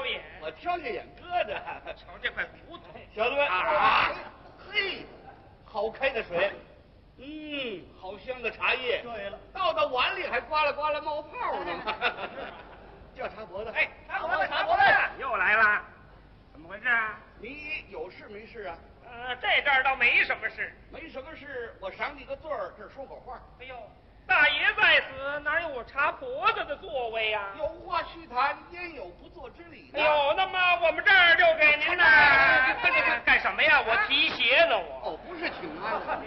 眼， 我挑下眼疙瘩。 瞧这块骨头， 小子们啊， 嘿，好开的水，好香的茶叶。 对了， 倒到碗里还呱啦呱啦冒泡呢嘛。叫茶婆子， 哎， 茶婆子，茶婆子， 又来了，怎么回事啊？ 你有事没事啊？ 这阵儿倒没什么事。 没什么事，我赏你个罪儿，这儿说会话。 哎呦，大爷在此，哪有我茶婆子的座位呀？ 有话须谈，焉有不做之理呢？ 哎呦，那么我们这儿就给您呢。快干什么呀？我提鞋呢，我。 哦，不是请安。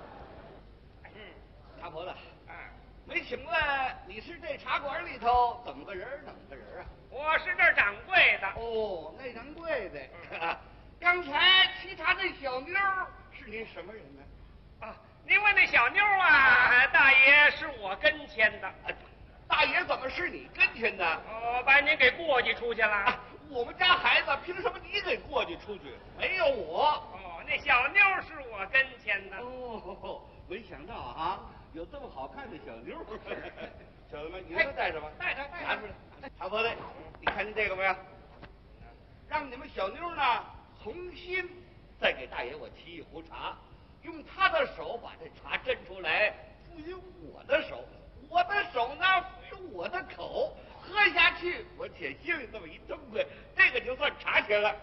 茶婆子，没请问你是这茶馆里头怎么个人啊？ 我是这儿掌柜的。 哦，那掌柜的。刚才沏茶那小妞是您什么人呢？ 您问那小妞啊，大爷是我跟前的。 大爷怎么是你跟前的？ 我把您给过继出去了。 我们家孩子凭什么你给过继出去？没有我。 那小妞是我跟前的。 没想到啊，有这么好看的小妞。小子们，你们带着吧， 带拿出来。茶婆子，你看见这个没有？让你们小妞呢重新再给大爷我沏一壶茶，用他的手把这茶斟出来，赋予我的手，我的手呢赋予我的口，喝下去我且心里这么一痛快，这个就算茶钱了。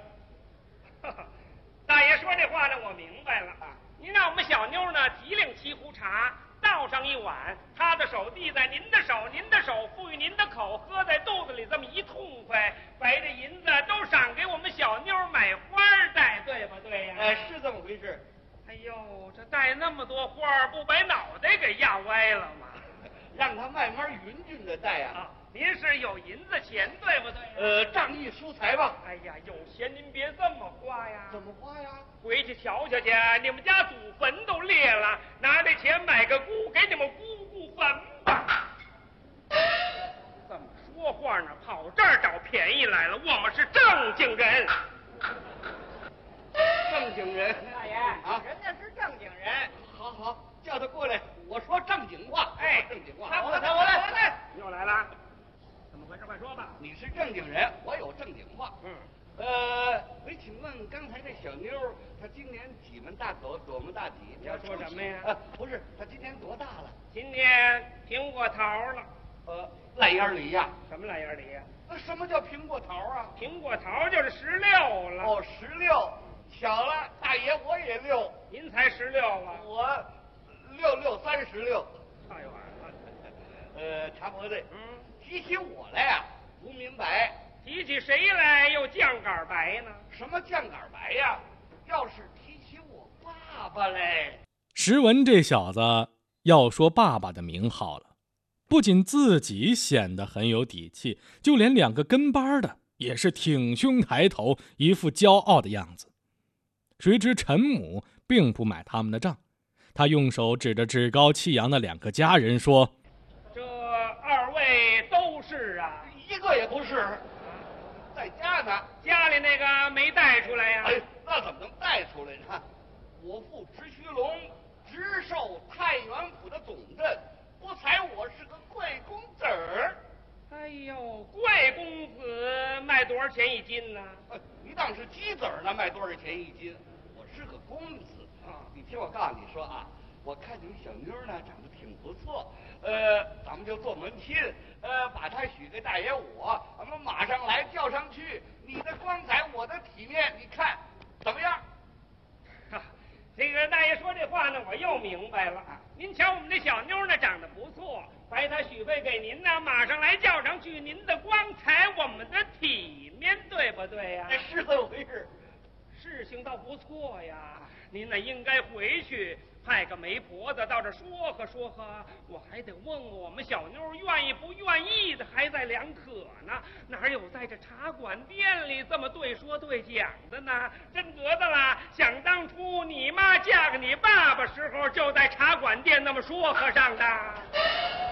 大爷说这话呢，我明白了。您让我们小妞呢提领沏壶茶，倒上一碗，她的手递在您的手，您的手赋予您的口，喝在肚子里这么一痛快，白的银子都赏给我们小妞买花戴，对不对呀？ 是这么回事。 哎呦，这戴那么多花，不把脑袋给压歪了吗？ 让他慢慢匀匀的戴啊。 您是有银子钱，对不对？ 仗义疏财吧。 哎呀，有钱您别这么花呀。 怎么花呀？ 回去瞧瞧去，你们家祖坟都裂了，拿这钱买个姑，给你们姑姑坟吧。这么说话呢，跑这儿找便宜来了。我们是正经人。 正经人。 大爷人家是正经人。 好，叫他过来，我说正经话。正经话。 茶婆子，来， 又来了。怎么回事？快说吧。 你是正经人，我有正经话。没请问刚才这小妞，她今年几门大口，多门大体？ 要说什么呀？ 不是，她今年多大了？ 今年苹果桃了。 烂眼梨呀？ 什么烂眼梨呀？ 什么叫苹果桃啊？ 苹果桃就是16了。 16，巧了，大爷我也6。 您才16啊？ 我6636。 太晚了。茶婆子，提起我来呀，不明白。 提起谁来又酱杆白呢？ 什么酱杆白呀？要是提起我爸爸嘞。 石文这小子要说爸爸的名号了，不仅自己显得很有底气，就连2个跟班的也是挺胸抬头，一副骄傲的样子。谁知陈母并不买他们的账，他用手指着趾高气扬的2个家人说：“ 这2位都是啊？ 一个也不是。在家呢。 家里那个没带出来呀？ 那怎么能带出来呢？我父直须龙，直授太原府的总镇，不才我是个贵公子儿。 哎呦，贵公子卖多少钱一斤呢？ 你当是鸡子儿呢，卖多少钱一斤？我是个公子啊！你听我告诉你说啊，我看你们小妞呢长得挺不错，咱们就做门亲，把她许给大爷我，咱们马上来叫上去，你的光彩，我的体面，你看怎么样？ 这个大爷说这话呢，我又明白了。您瞧我们这小妞呢，长得不错，白她许配给您呢，马上来叫上去，您的光彩，我们的体面，对不对呀？ 是这么回事。 事情倒不错呀，您呢应该回去派个媒婆子到这说和说和，我还得问问我们小妞愿意不愿意的，还在两可呢。哪有在这茶馆店里这么对说对讲的呢？真得的啦！想当初你妈嫁给你爸爸时候，就在茶馆店那么说和上的。